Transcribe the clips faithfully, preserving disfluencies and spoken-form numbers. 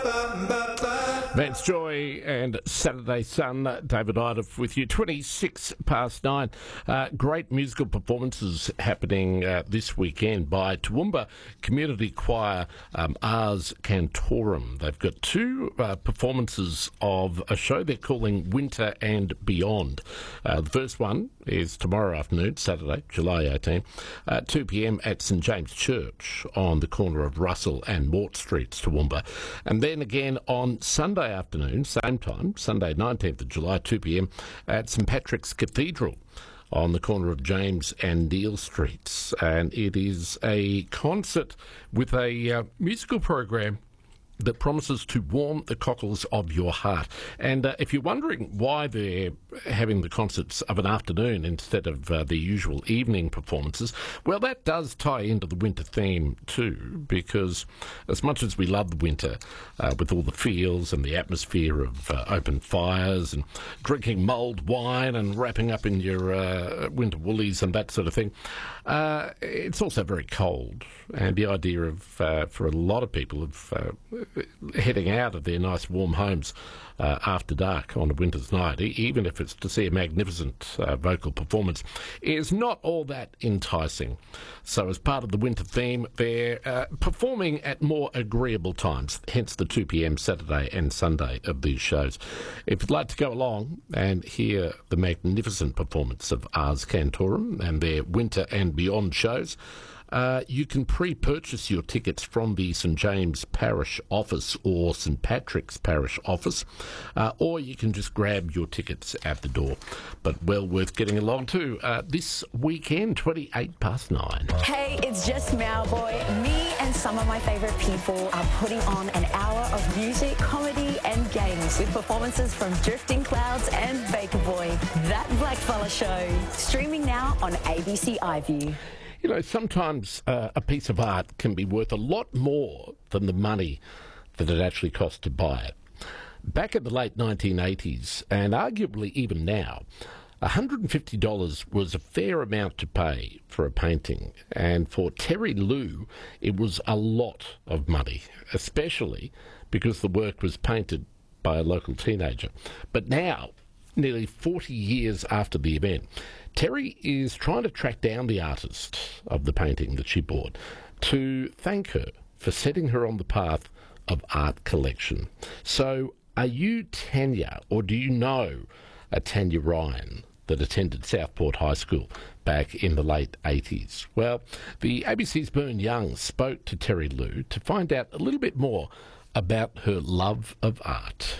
Vance Joy and Saturday Sun, David Idle with you. twenty-six past nine. Uh, great musical performances happening uh, this weekend by Toowoomba Community Choir, um, Ars Cantorum. They've got two uh, performances of a show they're calling Winter and Beyond. Uh, the first one is tomorrow afternoon, Saturday, July eighteenth, uh, two p.m. at St James Church on the corner of Russell and Mort Streets, Toowoomba. And then again on Sunday afternoon, same time, Sunday nineteenth of July, two p.m. at St Patrick's Cathedral on the corner of James and Neil Streets. And it is a concert with a uh, musical program that promises to warm the cockles of your heart. And uh, if you're wondering why they're having the concerts of an afternoon instead of uh, the usual evening performances, well, that does tie into the winter theme too, because as much as we love the winter, uh, with all the feels and the atmosphere of uh, open fires and drinking mulled wine and wrapping up in your uh, winter woolies and that sort of thing, uh, it's also very cold. And the idea of, uh, for a lot of people, of uh, heading out of their nice warm homes uh, after dark on a winter's night, e- even if it's to see a magnificent uh, vocal performance, is not all that enticing. So as part of the winter theme, they're uh, performing at more agreeable times, hence the two p.m. Saturday and Sunday of these shows. If you'd like to go along and hear the magnificent performance of Ars Cantorum and their Winter and Beyond shows, Uh, you can pre-purchase your tickets from the St James Parish office or St Patrick's Parish office, uh, or you can just grab your tickets at the door. But well worth getting along to uh, this weekend, twenty-eight past nine. Hey, it's just Mowboy. Me and some of my favourite people are putting on an hour of music, comedy and games with performances from Drifting Clouds and Baker Boy. That Blackfella Show. Streaming now on A B C iView. You know, sometimes uh, a piece of art can be worth a lot more than the money that it actually costs to buy it. Back in the late nineteen eighties, and arguably even now, one hundred fifty dollars was a fair amount to pay for a painting. And for Terry Lou, it was a lot of money, especially because the work was painted by a local teenager. But now, nearly forty years after the event, Terry is trying to track down the artist of the painting that she bought to thank her for setting her on the path of art collection. So, are you Tanya, or do you know a Tanya Ryan that attended Southport High School back in the late eighties? Well, the A B C's Bern Young spoke to Terry Lou to find out a little bit more about her love of art.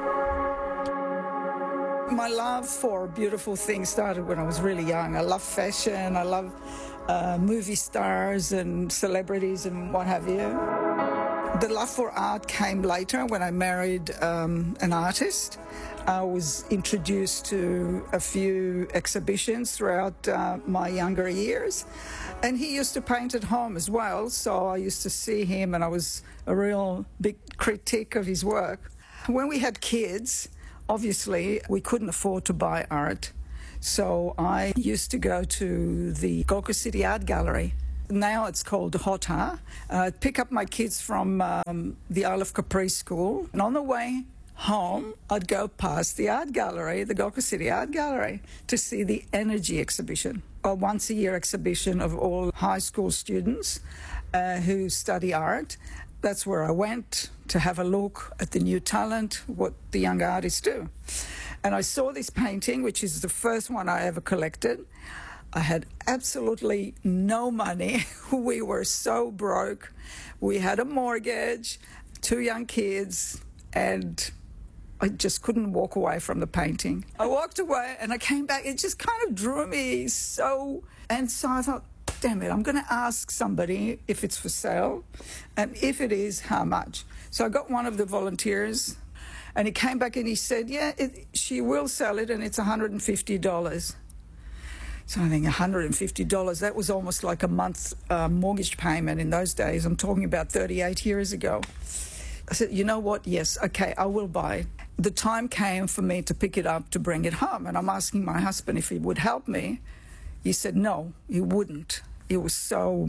My love for beautiful things started when I was really young. I love fashion, I love uh, movie stars and celebrities and what have you. The love for art came later when I married um, an artist. I was introduced to a few exhibitions throughout uh, my younger years. And he used to paint at home as well, so I used to see him and I was a real big critic of his work. When we had kids, obviously, we couldn't afford to buy art, so I used to go to the Gold Coast City Art Gallery. Now it's called HOTA. I'd pick up my kids from um, the Isle of Capri School, and on the way home, I'd go past the art gallery, the Gold Coast City Art Gallery, to see the Energy exhibition, a once-a-year exhibition of all high school students uh, who study art. That's where I went to have a look at the new talent, what the young artists do. And I saw this painting, which is the first one I ever collected. I had absolutely no money. We were so broke. We had a mortgage, two young kids, and I just couldn't walk away from the painting. I walked away and I came back. It just kind of drew me so... And so I thought, damn it, I'm going to ask somebody if it's for sale, and if it is, how much. So I got one of the volunteers, and he came back and he said, yeah, it, she will sell it, and it's one hundred fifty dollars. So I think one hundred fifty dollars, that was almost like a month's uh, mortgage payment in those days. I'm talking about thirty-eight years ago. I said, you know what, yes, okay, I will buy it. The time came for me to pick it up, to bring it home, and I'm asking my husband if he would help me. He said no, he wouldn't. It was so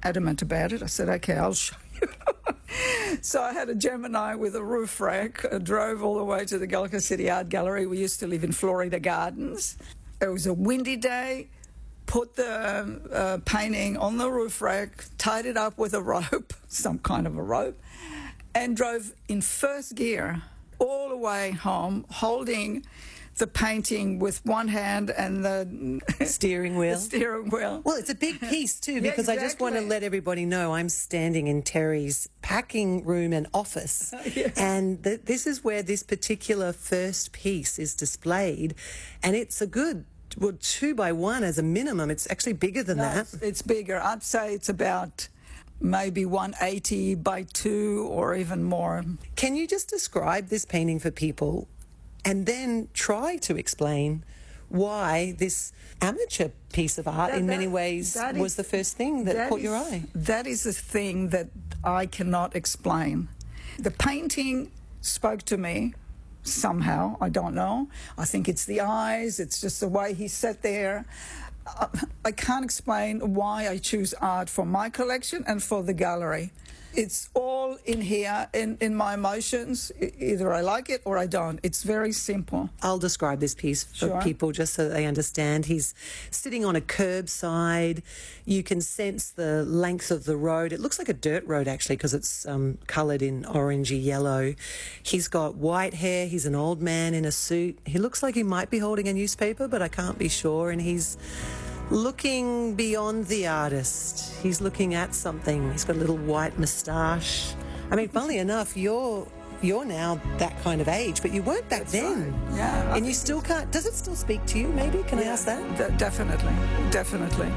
adamant about it. I said, okay, I'll show you. So I had a Gemini with a roof rack, I drove all the way to the Gold Coast City Art Gallery. We used to live in Florida Gardens. It was a windy day, put the uh, painting on the roof rack, tied it up with a rope, some kind of a rope, and drove in first gear all the way home, holding the painting with one hand and the steering wheel. The steering wheel. Well, it's a big piece too, because Yeah, exactly. I just want to let everybody know I'm standing in Terry's packing room and office, Yes. and th- this is where this particular first piece is displayed, and it's a good, well, two by one as a minimum. It's actually bigger than No, that. It's, it's bigger. I'd say it's about maybe one eighty by two or even more. Can you just describe this painting for people and then try to explain why this amateur piece of art That- in that- many ways that was is- the first thing that, caught is, your eye? That is a thing that I cannot explain. The painting spoke to me somehow. I don't know. I think it's the eyes. It's just the way he sat there. Uh, I can't explain why I choose art for my collection and for the gallery. It's all in here, in, in my emotions. E- Either I like it or I don't. It's very simple. I'll describe this piece for Sure. people just so they understand. He's sitting on a curbside. You can sense the length of the road. It looks like a dirt road, actually, because it's um, coloured in orangey yellow. He's got white hair. He's an old man in a suit. He looks like he might be holding a newspaper, but I can't be sure. And he's looking beyond the artist. He's looking at something. He's got a little white moustache. I mean, funnily enough, you're you're now that kind of age, but you weren't back That's then. right. Yeah, I And you think still can't. Does it still speak to you? Maybe can I ask that? De- definitely, definitely.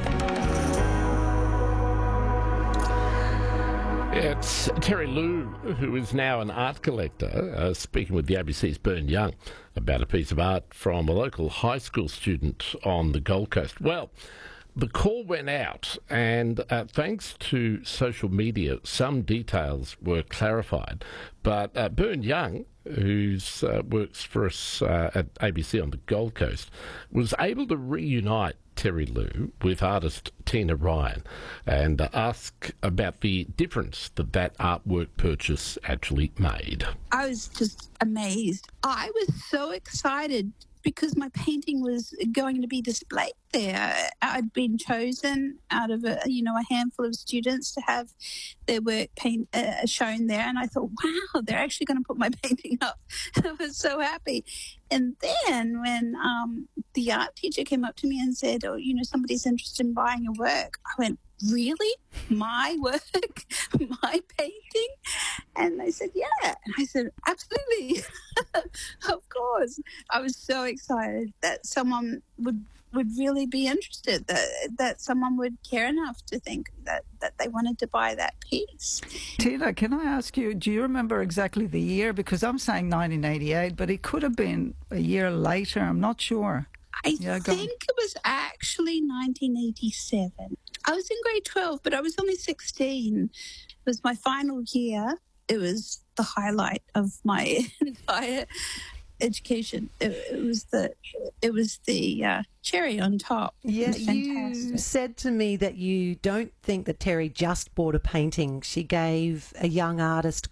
It's Terry Lou, who is now an art collector, uh, speaking with the A B C's Bern Young about a piece of art from a local high school student on the Gold Coast. Well, the call went out, and uh, thanks to social media, some details were clarified. But uh, Bern Young, who uh, works for us uh, at A B C on the Gold Coast, was able to reunite Terry Lou with artist Tina Ryan and uh, ask about the difference that that artwork purchase actually made. I was just amazed. I was so excited because my painting was going to be displayed there. I'd been chosen out of a, you know, a handful of students to have their work paint uh, shown there, and I thought, wow, they're actually going to put my painting up. I was so happy. And then when um, the art teacher came up to me and said, oh, you know, somebody's interested in buying your work, I went, really? My work? My painting? And they said, yeah. And I said, absolutely. Of course. I was so excited that someone would would really be interested, that that someone would care enough to think that, that they wanted to buy that piece. Tina, can I ask you, do you remember exactly the year? Because I'm saying nineteen eighty-eight, but it could have been a year later. I'm not sure. I Yeah, go on. think it was actually nineteen eighty-seven. I was in grade twelve, but I was only sixteen. It was my final year. It was the highlight of my entire education. It, it was the it was the uh, cherry on top. It Yeah, was you fantastic. said to me that you don't think that Terry just bought a painting. She gave a young artist